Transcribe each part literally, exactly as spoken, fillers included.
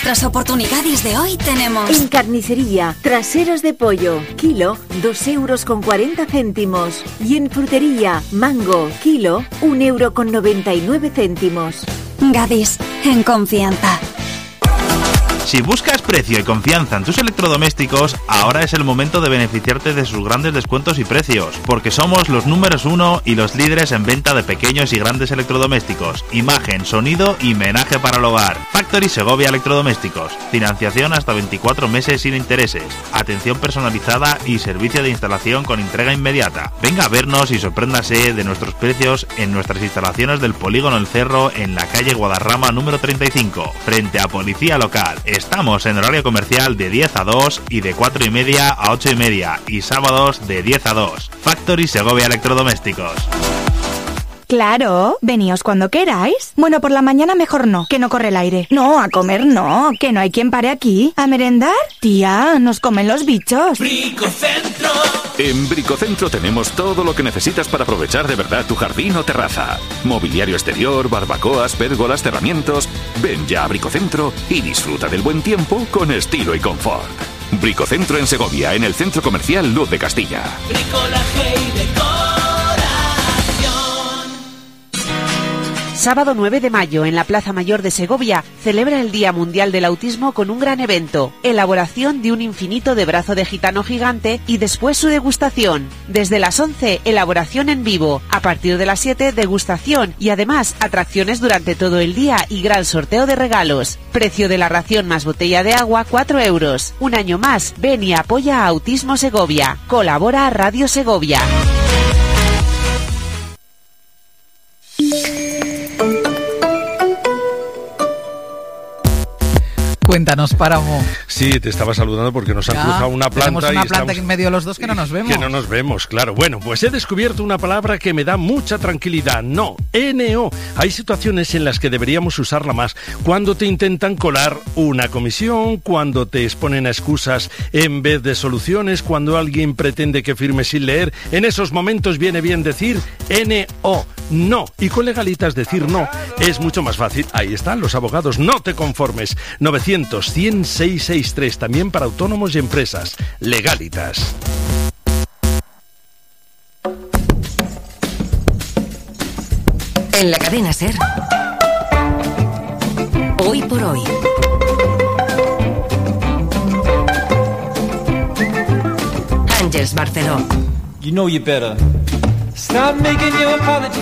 nuestras oportunidades de hoy tenemos... En carnicería, traseros de pollo, kilo, dos euros con cuarenta céntimos. Y en frutería, mango, kilo, un euro con noventa y nueve céntimos. Gadis, en confianza. Si buscas precio y confianza en tus electrodomésticos, ahora es el momento de beneficiarte de sus grandes descuentos y precios, porque somos los números uno y los líderes en venta de pequeños y grandes electrodomésticos, imagen, sonido y menaje para el hogar. Factory Segovia Electrodomésticos, financiación hasta veinticuatro meses sin intereses, atención personalizada y servicio de instalación con entrega inmediata. Venga a vernos y sorpréndase de nuestros precios en nuestras instalaciones del Polígono El Cerro en la calle Guadarrama número treinta y cinco, frente a Policía Local. Estamos en horario comercial de diez a dos y de cuatro y media a ocho y media y sábados de diez a dos. Factory Segovia Electrodomésticos. Claro, veníos cuando queráis. Bueno, por la mañana mejor no, que no corre el aire. No, a comer no, que no hay quien pare aquí. ¿A merendar? Tía, nos comen los bichos. Bricocentro. En Bricocentro tenemos todo lo que necesitas para aprovechar de verdad tu jardín o terraza. Mobiliario exterior, barbacoas, pérgolas, cerramientos. Ven ya a Bricocentro y disfruta del buen tiempo con estilo y confort. Bricocentro en Segovia, en el Centro Comercial Luz de Castilla. Bricolaje y decoración. Sábado nueve de mayo, en la Plaza Mayor de Segovia, celebra el Día Mundial del Autismo con un gran evento, elaboración de un infinito de brazo de gitano gigante y después su degustación. Desde las once, elaboración en vivo. A partir de las siete, degustación y además atracciones durante todo el día y gran sorteo de regalos. Precio de la ración más botella de agua, cuatro euros. Un año más, ven y apoya a Autismo Segovia. Colabora Radio Segovia. Cuéntanos, Páramo. Sí, te estaba saludando porque nos han ya, cruzado una planta. Tenemos una y planta estamos... en medio de los dos que no nos vemos. Que no nos vemos, claro. Bueno, pues he descubierto una palabra que me da mucha tranquilidad. No, N O. Hay situaciones en las que deberíamos usarla más. Cuando te intentan colar una comisión, cuando te exponen a excusas en vez de soluciones, cuando alguien pretende que firmes sin leer. En esos momentos viene bien decir N O. No. Y con legalitas decir no es mucho más fácil. Ahí están los abogados. No te conformes. novecientos cien seiscientos sesenta y tres, también para autónomos y empresas. Legalitas. En la cadena SER, hoy por hoy. Àngels Barceló. You know you better stop making your apology.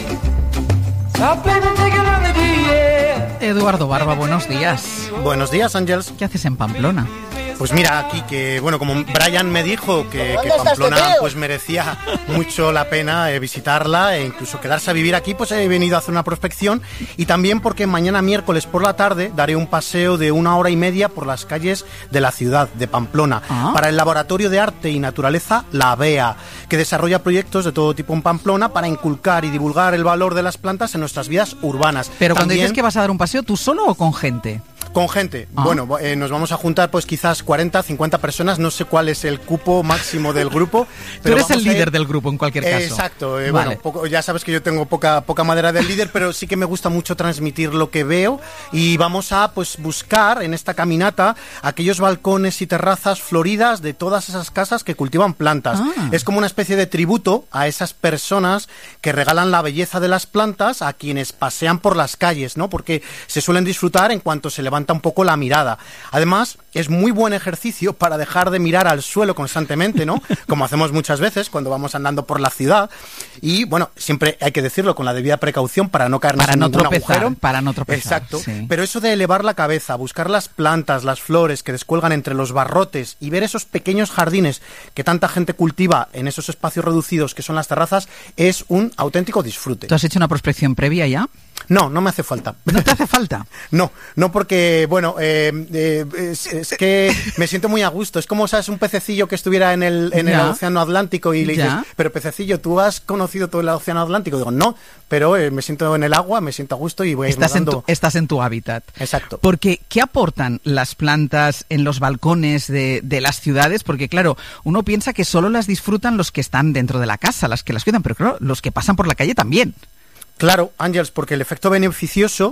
Stop playing and take another day, yeah. Eduardo Barba, buenos días. Buenos días, Ángels. ¿Qué haces en Pamplona? Pues mira, aquí que, bueno, como Brian me dijo que, que Pamplona pues merecía mucho la pena eh, visitarla e incluso quedarse a vivir aquí, pues he venido a hacer una prospección y también porque mañana miércoles por la tarde daré un paseo de una hora y media por las calles de la ciudad de Pamplona ah. para el Laboratorio de Arte y Naturaleza La Bea, que desarrolla proyectos de todo tipo en Pamplona para inculcar y divulgar el valor de las plantas en nuestras vidas urbanas. Pero también, cuando dices que vas a dar un paseo, ¿tú solo o con gente? Con gente. Ah. Bueno, eh, nos vamos a juntar pues quizás cuarenta, cincuenta personas, no sé cuál es el cupo máximo del grupo. Pero tú eres el líder ir... del grupo en cualquier caso. Eh, exacto. Eh, vale. Bueno, poco, ya sabes que yo tengo poca, poca madera del líder, pero sí que me gusta mucho transmitir lo que veo y vamos a pues buscar en esta caminata aquellos balcones y terrazas floridas de todas esas casas que cultivan plantas. Ah. Es como una especie de tributo a esas personas que regalan la belleza de las plantas a quienes pasean por las calles, ¿no? Porque se suelen disfrutar en cuanto se levantan un poco la mirada. Además, es muy buen ejercicio para dejar de mirar al suelo constantemente, ¿no? Como hacemos muchas veces cuando vamos andando por la ciudad. Y, bueno, siempre hay que decirlo con la debida precaución para no caernos para en no ningún tropezar, agujero. Para no tropezar. Exacto. Sí. Pero eso de elevar la cabeza, buscar las plantas, las flores que descuelgan entre los barrotes y ver esos pequeños jardines que tanta gente cultiva en esos espacios reducidos que son las terrazas, es un auténtico disfrute. ¿Tú has hecho una prospección previa ya? No, no me hace falta. ¿No te hace falta? No, no porque, bueno, eh, eh, es, es que me siento muy a gusto. Es como, ¿sabes? Un pececillo que estuviera en el, en el Océano Atlántico y le dices, ¿ya? Pero pececillo, ¿tú has conocido todo el Océano Atlántico? Digo, no, pero eh, me siento en el agua, me siento a gusto y voy a ir estás nadando. En tu, estás en tu hábitat. Exacto. Porque, ¿qué aportan las plantas en los balcones de, de las ciudades? Porque, claro, uno piensa que solo las disfrutan los que están dentro de la casa, las que las cuidan, pero claro, los que pasan por la calle también. Claro, Ángels, porque el efecto beneficioso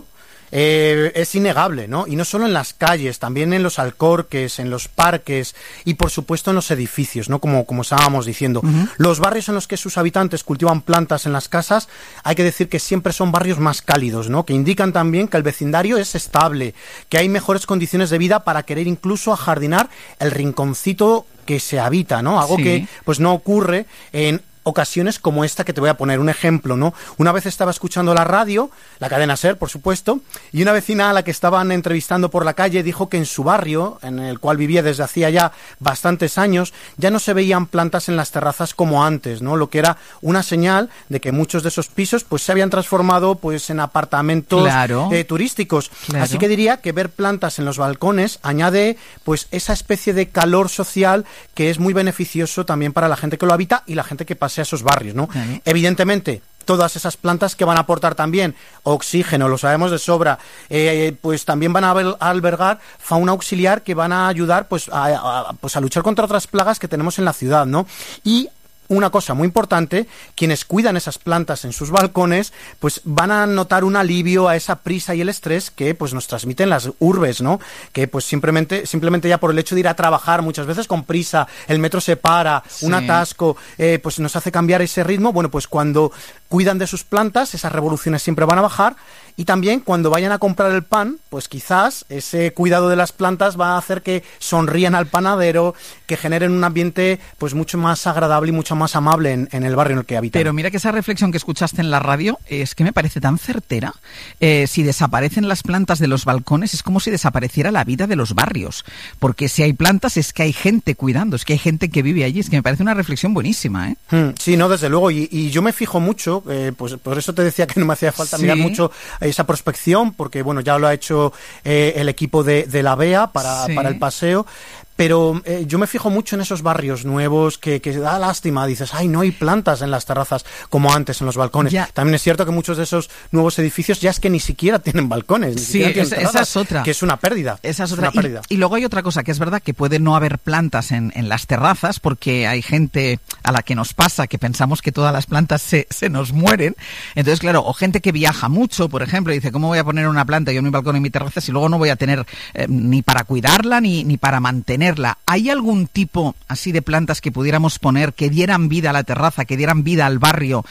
eh, es innegable, ¿no? Y no solo en las calles, también en los alcorques, en los parques y por supuesto en los edificios, ¿no? Como, como estábamos diciendo. Uh-huh. Los barrios en los que sus habitantes cultivan plantas en las casas, hay que decir que siempre son barrios más cálidos, ¿no? Que indican también que el vecindario es estable, que hay mejores condiciones de vida para querer incluso ajardinar el rinconcito que se habita, ¿no? Algo sí. que pues no ocurre en ocasiones como esta que te voy a poner un ejemplo, ¿no? Una vez estaba escuchando la radio, la cadena SER, por supuesto, y una vecina a la que estaban entrevistando por la calle dijo que en su barrio, en el cual vivía desde hacía ya bastantes años, ya no se veían plantas en las terrazas como antes, ¿no? Lo que era una señal de que muchos de esos pisos pues se habían transformado pues en apartamentos claro. eh, turísticos. Claro. Así que diría que ver plantas en los balcones añade pues esa especie de calor social que es muy beneficioso también para la gente que lo habita y la gente que pasa a esos barrios, ¿no? Uh-huh. Evidentemente, todas esas plantas que van a aportar también oxígeno, lo sabemos de sobra, eh, pues también van a albergar fauna auxiliar que van a ayudar pues a, a, pues a luchar contra otras plagas que tenemos en la ciudad, ¿no? Y una cosa muy importante, quienes cuidan esas plantas en sus balcones, pues van a notar un alivio a esa prisa y el estrés que pues nos transmiten las urbes, ¿no? Que pues simplemente, simplemente ya por el hecho de ir a trabajar muchas veces con prisa, el metro se para, sí. un atasco, eh, pues nos hace cambiar ese ritmo. Bueno, pues cuando cuidan de sus plantas, esas revoluciones siempre van a bajar. Y también cuando vayan a comprar el pan, pues quizás ese cuidado de las plantas va a hacer que sonrían al panadero, que generen un ambiente pues mucho más agradable y mucho más amable en, en el barrio en el que habitan. Pero mira que esa reflexión que escuchaste en la radio es que me parece tan certera. Eh, si desaparecen las plantas de los balcones es como si desapareciera la vida de los barrios. Porque si hay plantas es que hay gente cuidando, es que hay gente que vive allí. Es que me parece una reflexión buenísima, ¿eh? Hmm, sí, no, desde luego. Y, y yo me fijo mucho, eh, pues por eso te decía que no me hacía falta sí. mirar mucho esa prospección, porque bueno, ya lo ha hecho eh, el equipo de, de la B E A para, sí. para el paseo. Pero eh, yo me fijo mucho en esos barrios nuevos que, que da lástima. Dices, ay, no hay plantas en las terrazas como antes en los balcones. Ya. También es cierto que muchos de esos nuevos edificios ya es que ni siquiera tienen balcones. Ni sí, tienen esa, terrazas, esa es otra. Que es una pérdida. Esa es otra. Es una pérdida. Y, y luego hay otra cosa, que es verdad que puede no haber plantas en, en las terrazas porque hay gente a la que nos pasa que pensamos que todas las plantas se, se nos mueren. Entonces, claro, o gente que viaja mucho, por ejemplo, y dice, ¿cómo voy a poner una planta yo en mi balcón y en mi terraza si luego no voy a tener eh, ni para cuidarla ni, ni para mantenerla? ¿Hay algún algún tipo así de plantas que pudiéramos poner que dieran vida a la terraza, que dieran vida al barrio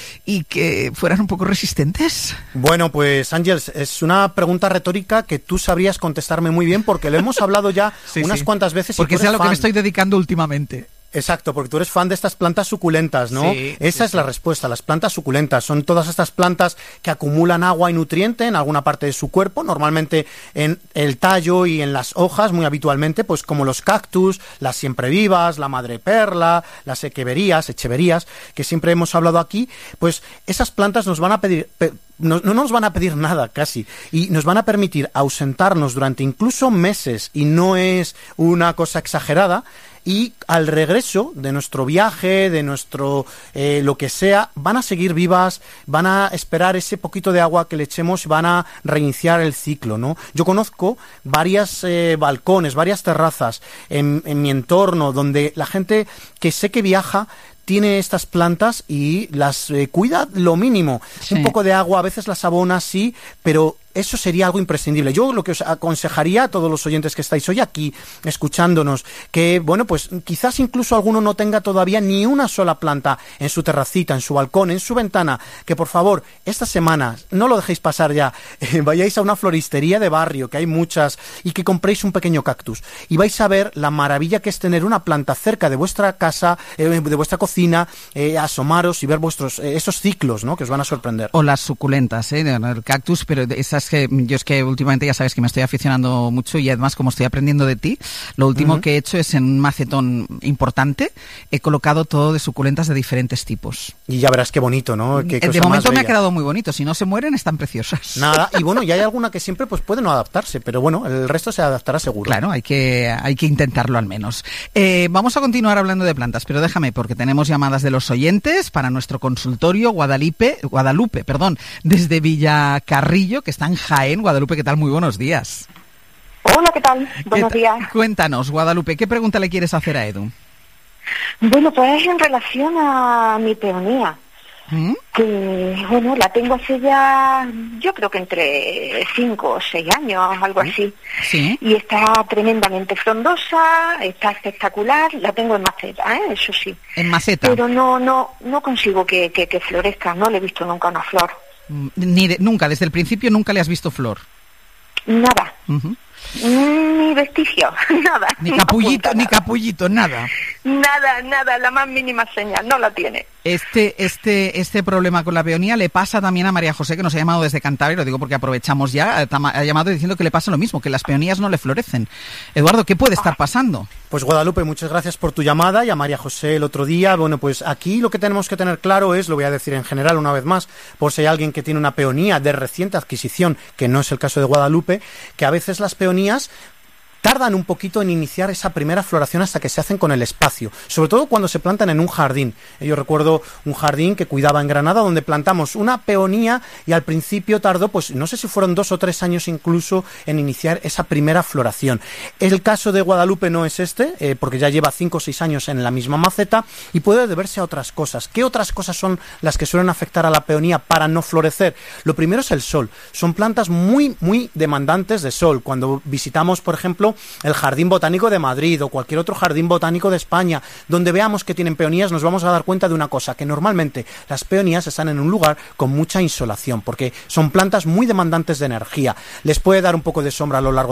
y que fueran un poco resistentes? Bueno, pues Ángels, es una pregunta retórica que tú sabrías contestarme muy bien porque lo hemos hablado ya sí, unas sí. cuantas veces. Porque es a lo fan. que me estoy dedicando últimamente. Exacto, porque tú eres fan de estas plantas suculentas, ¿no? Sí, Esa sí, es sí. la respuesta, las plantas suculentas. Son todas estas plantas que acumulan agua y nutriente en alguna parte de su cuerpo, normalmente en el tallo y en las hojas, muy habitualmente, pues como los cactus, las siemprevivas, la madreperla, las echeverías, echeverías, que siempre hemos hablado aquí. Pues esas plantas nos van a pedir... Pe- No, no nos van a pedir nada casi y nos van a permitir ausentarnos durante incluso meses y no es una cosa exagerada y al regreso de nuestro viaje, de nuestro eh, lo que sea, van a seguir vivas, van a esperar ese poquito de agua que le echemos, van a reiniciar el ciclo, ¿no? Yo conozco varias eh, balcones, varias terrazas en, en mi entorno donde la gente que sé que viaja tiene estas plantas y las eh, cuida lo mínimo. Sí. Un poco de agua, a veces las abona, sí, pero eso sería algo imprescindible. Yo lo que os aconsejaría a todos los oyentes que estáis hoy aquí escuchándonos, que bueno, pues quizás incluso alguno no tenga todavía ni una sola planta en su terracita, en su balcón, en su ventana, que por favor, esta semana, no lo dejéis pasar ya, eh, vayáis a una floristería de barrio, que hay muchas, y que compréis un pequeño cactus. Y vais a ver la maravilla que es tener una planta cerca de vuestra casa, eh, de vuestra cocina, eh, asomaros y ver vuestros eh, esos ciclos, ¿no? Que os van a sorprender. O las suculentas, ¿eh? El cactus, pero esas que yo es que últimamente ya sabes que me estoy aficionando mucho y además como estoy aprendiendo de ti, lo último uh-huh. que he hecho es en un macetón importante, he colocado todo de suculentas de diferentes tipos. Y ya verás qué bonito, ¿no? Qué de momento me ha quedado muy bonito, si no se mueren están preciosas. Nada, y bueno, y hay alguna que siempre pues puede no adaptarse, pero bueno, el resto se adaptará seguro. Claro, hay que, hay que intentarlo al menos. Eh, vamos a continuar hablando de plantas, pero déjame, porque tenemos llamadas de los oyentes para nuestro consultorio Guadalupe, Guadalupe, perdón, desde Villacarrillo, que está en Jaén. Guadalupe, ¿qué tal? Muy buenos días. Hola, ¿qué tal? Buenos ¿Qué días. Cuéntanos, Guadalupe, ¿qué pregunta le quieres hacer a Edu? Bueno, pues en relación a mi peonía. ¿Mm? que, bueno, la tengo hace ya, yo creo que entre cinco o seis años, algo así. Sí. Y está tremendamente frondosa, está espectacular, la tengo en maceta, ¿eh? Eso sí. En maceta. Pero no no no consigo que, que, que florezca, no le he visto nunca una flor. Ni de, nunca, desde el principio nunca le has visto flor. Nada. Uh-huh. Ni vestigio, nada. Ni capullito, no ni capullito, nada. Nada, nada, la más mínima señal, no la tiene. Este, este, este problema con la peonía le pasa también a María José, que nos ha llamado desde Cantabria, lo digo porque aprovechamos ya, ha llamado diciendo que le pasa lo mismo, que las peonías no le florecen. Eduardo, ¿qué puede estar pasando? Pues Guadalupe, muchas gracias por tu llamada, y a María José el otro día. Bueno, pues aquí lo que tenemos que tener claro es, lo voy a decir en general una vez más, por si hay alguien que tiene una peonía de reciente adquisición, que no es el caso de Guadalupe, que a veces las peonías tardan un poquito en iniciar esa primera floración hasta que se hacen con el espacio, sobre todo cuando se plantan en un jardín. Yo recuerdo un jardín que cuidaba en Granada, donde plantamos una peonía y al principio tardó, pues no sé si fueron dos o tres años incluso en iniciar esa primera floración. El caso de Guadalupe no es este, eh, porque ya lleva cinco o seis años en la misma maceta y puede deberse a otras cosas. ¿Qué otras cosas son las que suelen afectar a la peonía para no florecer? Lo primero es el sol. Son plantas muy, muy demandantes de sol. Cuando visitamos, por ejemplo, el Jardín Botánico de Madrid o cualquier otro jardín botánico de España, donde veamos que tienen peonías, nos vamos a dar cuenta de una cosa, que normalmente las peonías están en un lugar con mucha insolación, porque son plantas muy demandantes de energía. Les puede dar un poco de sombra a lo largo